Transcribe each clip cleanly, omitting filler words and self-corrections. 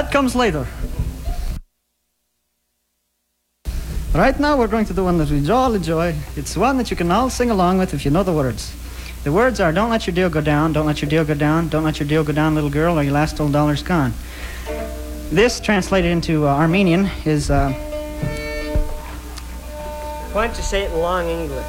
That comes later. Right now we're going to do one that we all enjoy. It's one that you can all sing along with if you know the words. The words are, don't let your deal go down, don't let your deal go down, don't let your deal go down, little girl, or your last old dollar's gone. This, translated into Armenian, is... Why don't you say it in long English?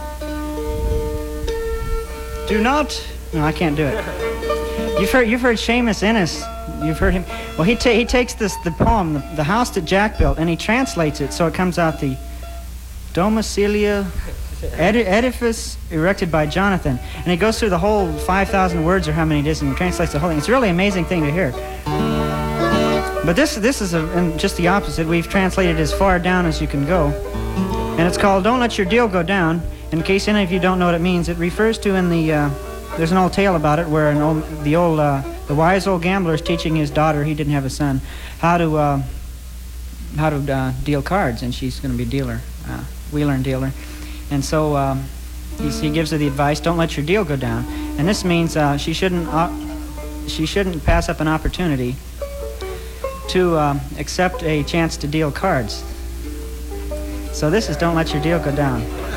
Do not... No, I can't do it. You've heard Seamus Ennis. You've heard him. Well, he takes the poem, the house that Jack built, and he translates it so it comes out the Domicilia edifice erected by Jonathan. And he goes through the whole 5,000 words or how many it is and translates the whole thing. It's a really amazing thing to hear. But this is just the opposite. We've translated as far down as you can go. And it's called Don't Let Your Deal Go Down. In case any of you don't know what it means, it refers to in the... there's an old tale about it where the wise old gambler is teaching his daughter, he didn't have a son, how to deal cards, and she's going to be a dealer, wheeler and dealer. And so he gives her the advice, don't let your deal go down. And this means she shouldn't pass up an opportunity to accept a chance to deal cards. So this is Don't Let Your Deal Go Down.